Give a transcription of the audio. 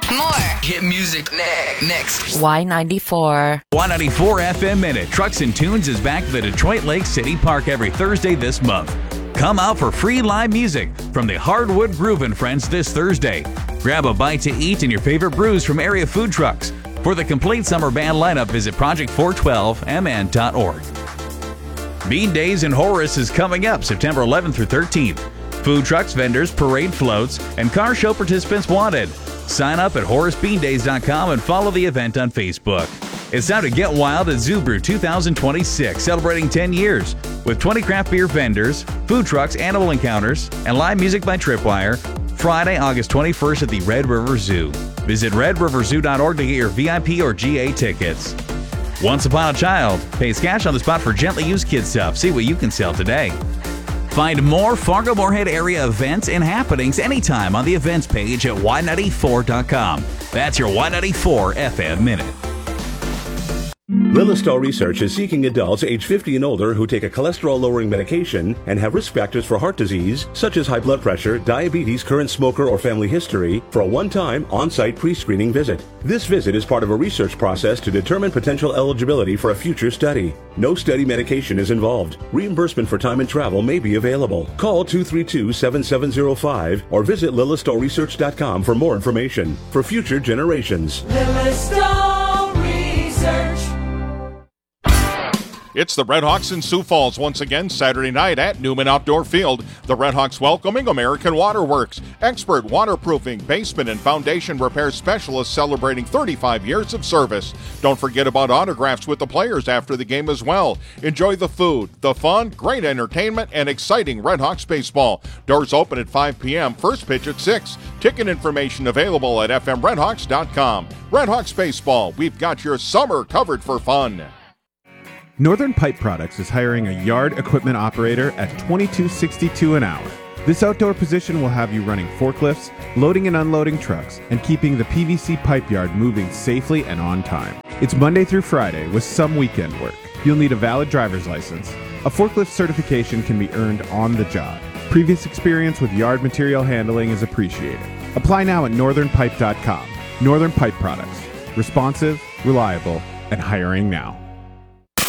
More hit music next. Y94. Y94 FM Minute. Trucks and Tunes is back at the Detroit Lake City Park every Thursday this month. Come out for free live music from the Hardwood Groove and Friends this Thursday. Grab a bite to eat and your favorite brews from area food trucks. For the complete summer band lineup, visit project412mn.org. Bean Days in Horace is coming up September 11th through 13th. Food trucks, vendors, parade floats, and car show participants wanted. Sign up at HoraceBeanDays.com and follow the event on Facebook. It's time to get wild at Zoo Brew 2026, celebrating 10 years with 20 craft beer vendors, food trucks, animal encounters, and live music by Tripwire. Friday, August 21st at the Red River Zoo. Visit redriverzoo.org to get your VIP or GA tickets. Once Upon a Child pays cash on the spot for gently used kid stuff. See what you can sell today. Find more Fargo-Moorhead area events and happenings anytime on the events page at y94.com. That's your Y94 FM Minute. Lillistal Research is seeking adults age 50 and older who take a cholesterol-lowering medication and have risk factors for heart disease, such as high blood pressure, diabetes, current smoker, or family history, for a one-time on-site pre-screening visit. This visit is part of a research process to determine potential eligibility for a future study. No study medication is involved. Reimbursement for time and travel may be available. Call 232-7705 or visit LillistalResearch.com for more information. For future generations. Lillistal Research. It's the Redhawks in Sioux Falls once again Saturday night at Newman Outdoor Field. The Redhawks welcoming American Waterworks, expert waterproofing, basement, and foundation repair specialists celebrating 35 years of service. Don't forget about autographs with the players after the game as well. Enjoy the food, the fun, great entertainment, and exciting Redhawks baseball. Doors open at 5 p.m., first pitch at 6. Ticket information available at fmredhawks.com. Redhawks baseball, we've got your summer covered for fun. Northern Pipe Products is hiring a yard equipment operator at $22.62 an hour. This outdoor position will have you running forklifts, loading and unloading trucks, and keeping the PVC pipe yard moving safely and on time. It's Monday through Friday with some weekend work. You'll need a valid driver's license. A forklift certification can be earned on the job. Previous experience with yard material handling is appreciated. Apply now at northernpipe.com. Northern Pipe Products. Responsive, reliable, and hiring now.